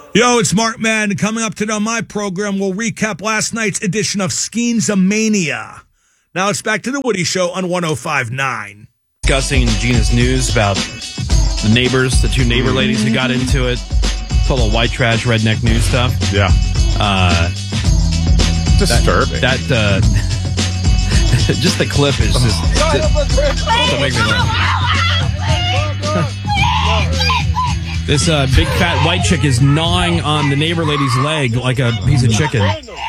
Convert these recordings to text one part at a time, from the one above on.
Yo, it's Mark Madden. Coming up today on my program, we'll recap last night's edition of Skeens-a-Mania. Now it's back to the Woody Show on 105.9. Discussing Gina's news about the neighbors, the two neighbor ladies who got into it. It's all the white trash, redneck news stuff. Yeah. Disturbing. Just the clip is just make me laugh. This big fat white chick is gnawing on the neighbor lady's leg like a piece of chicken.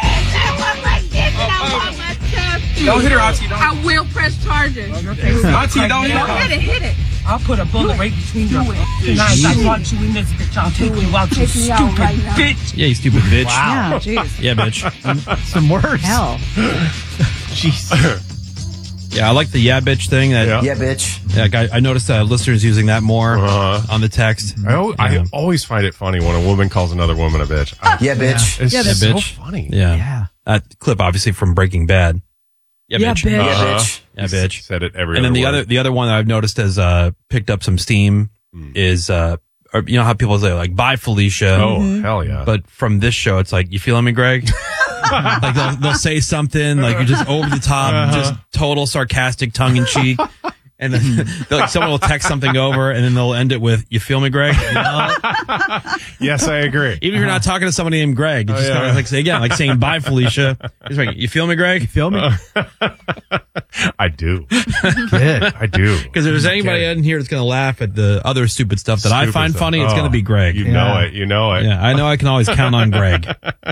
Don't hit her, Auntie. I will press charges. Auntie, don't hit her. Hit it. I'll put a bullet right between you. Tonight, I want you in this bitch. I'll take you out, you stupid bitch. Yeah, you stupid bitch. Wow. Yeah, yeah, bitch. Some words. Hell. Jeez. Yeah, I like the yeah bitch thing. Yeah, bitch. Yeah, I noticed listeners using that more on the text. I always find it funny when a woman calls another woman a bitch. Yeah, bitch. It's Yeah, so bitch. funny. Yeah. That clip, obviously, from Breaking Bad. Yeah, bitch. Yeah, bitch. Yeah, bitch. Said it every And then other word. the other one that I've noticed has picked up some steam is, or, you know how people say, like, bye, Felicia. Oh, hell yeah. But from this show, it's like, you feeling me, Greg? Like they'll say something like you're just over the top, just total sarcastic, tongue in cheek, and then like someone will text something over, and then they'll end it with "You feel me, Greg?" Yes, I agree. Even if you're not talking to somebody named Greg, it's just kind of like say again, like saying "Bye, Felicia." It's like, "You feel me, Greg?" You feel me? I do. Good. I do. Because if there's anybody in here that's going to laugh at the other stupid stuff that I Stupid find stuff. funny, it's going to be Greg. You know it. You know it. Yeah, I know I can always count on Greg.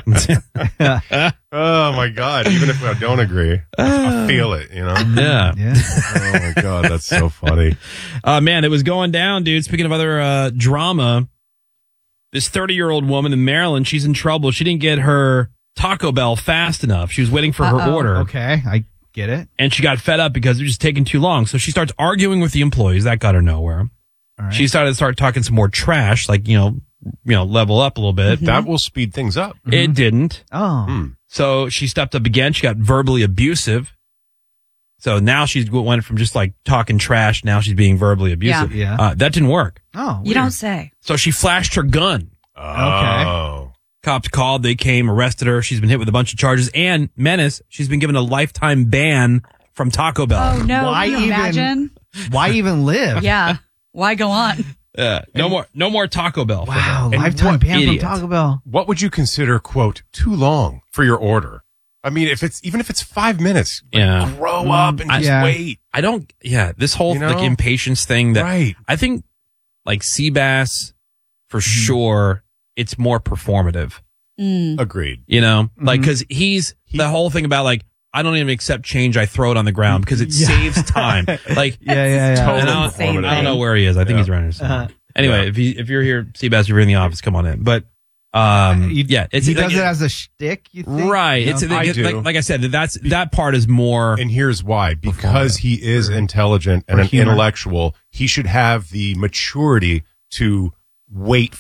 Oh my God. Even if I don't agree, I feel it, you know? Yeah. Yeah. Oh my God. That's so funny. Man, it was going down, dude. Speaking of other drama, this 30-year-old woman in Maryland, she's in trouble. She didn't get her Taco Bell fast enough. She was waiting for her order. Okay, I get it. And she got fed up because it was just taking too long. So she starts arguing with the employees. That got her nowhere. All right. She started talking some more trash, like, you know, level up a little bit. That will speed things up. It didn't. Oh. So she stepped up again. She got verbally abusive. So now she's went from just like talking trash. Now she's being verbally abusive. Yeah. That didn't work. Oh. You weird. don't say. So she flashed her gun. Oh. Cops called. They came, arrested her. She's been hit with a bunch of charges. And menace, she's been given a lifetime ban from Taco Bell. Oh, no. Why Can you imagine? Why even live? Yeah. Why go on? No more Taco Bell. for Wow. her. Lifetime what ban from idiot. Taco Bell. What would you consider, quote, too long for your order? I mean, even if it's 5 minutes, like, Yeah. grow up and just Yeah. wait. I don't. Yeah, this whole You know? like impatience thing. That Right. I think, like Seabass, for sure, it's more performative. Agreed. You know, like because he's the whole thing about like I don't even accept change. I throw it on the ground because it saves time. Like Yeah. Totally and performative. I don't know where he is. I think he's around here somewhere. Anyway, if you're here, Seabass, if you're in the office, come on in. But yeah, it's he like, does it as a shtick. You think? right. No? It's I do. like I said, that part is more. And here's why. Because he is intelligent and For an humor. intellectual, he should have the maturity to wait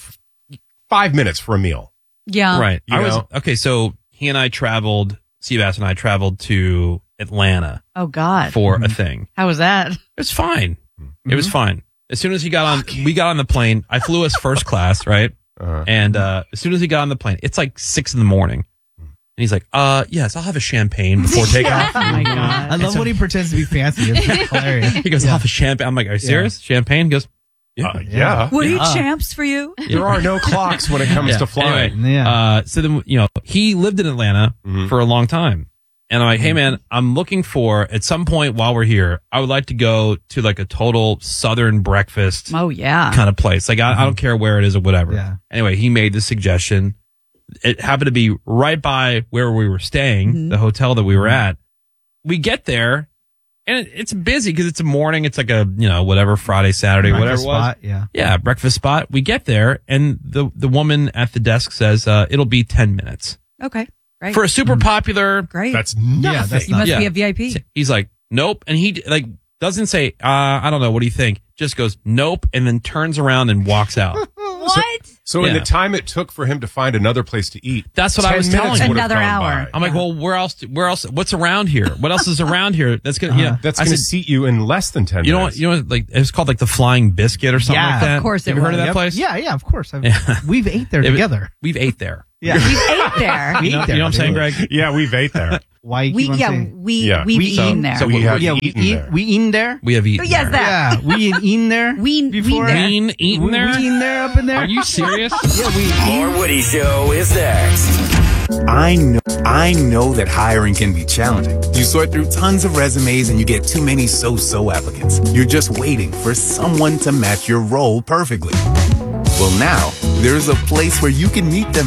5 minutes for a meal. Yeah. Right. You know? Okay, so he and I traveled, Seabass and I traveled to Atlanta Oh, God. for a thing. How was that? It was fine. It was fine. As soon as we got on the plane, I flew us first class, right? And as soon as he got on the plane, it's like 6 a.m. And he's like, yes, I'll have a champagne before takeoff. Oh, my God. I love when he pretends to be fancy. It's hilarious. He goes, I'll have a champagne. I'm like, are you serious? Champagne? He goes, Yeah. Would eat champs for you? There are no clocks when it comes to flying. Anyway, Yeah. so then, he lived in Atlanta for a long time. And I'm like, hey, man, I'm looking for, at some point while we're here, I would like to go to like a total Southern breakfast Oh, yeah. kind of place. Like, I don't care where it is or whatever. Yeah. Anyway, he made the suggestion. It happened to be right by where we were staying, the hotel that we were at. We get there, and it's busy because it's a morning. It's like a, whatever, Friday, Saturday, Breakfast whatever it was. spot, yeah. Yeah, breakfast spot. We get there, and the woman at the desk says, it'll be 10 minutes. Okay. Great. For a super popular. Great. That's nothing. Yeah, that's you must Yeah. be a VIP. He's like, nope. And he doesn't say, I don't know. What do you think? Just goes, nope. And then turns around and walks out. What? So in Yeah. the time it took for him to find another place to eat, That's what I 10 was minutes telling you. would have Another gone hour. by. I'm like, well, where else? What's around here? What else is around here? That's gonna, That's I going to said, seat you in less than 10 minutes. like it's called like the Flying Biscuit or something Yeah, like that. of course Have it you heard of was. that place? Yeah, of course. We've ate there together. We've ate there. Yeah. We ate there. We You know, ate there. you know what I'm saying, Greg? Yeah, we've ate there. Why you We keep on saying? Yeah. we've We- eaten there. so we have Yeah, eaten there. we eaten there. We have eaten. Yes, there. that. Yeah, we eaten there. We before. there. Eaten there. We eaten there up in there. Are you serious? Yeah, we More Woody Show is next. I know that hiring can be challenging. You sort through tons of resumes and you get too many so-so applicants. You're just waiting for someone to match your role perfectly. Well, now there's a place where you can meet them